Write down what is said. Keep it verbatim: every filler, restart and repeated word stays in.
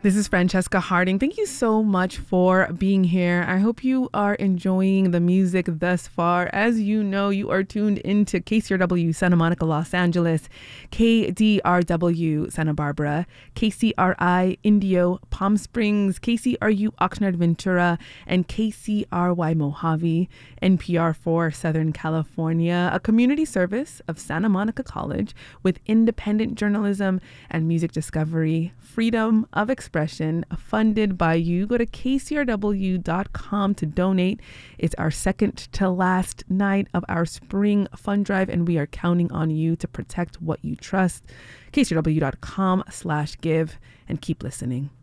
This is Francesca Harding. Thank you so much for being here. I hope you are enjoying the music thus far. As you know, you are tuned into K C R W Santa Monica, Los Angeles, K D R W Santa Barbara, K C R I Indio Palm Springs, K C R U Oxnard Ventura, and K C R Y Mojave, N P R for Southern California, a community service of Santa Monica College with independent journalism and music discovery, freedom of expression, funded by you. Go to K C R W dot com to donate. It's our second to last night of our spring fund drive, and we are counting on you to protect what you trust. K C R W dot com slash give, and keep listening.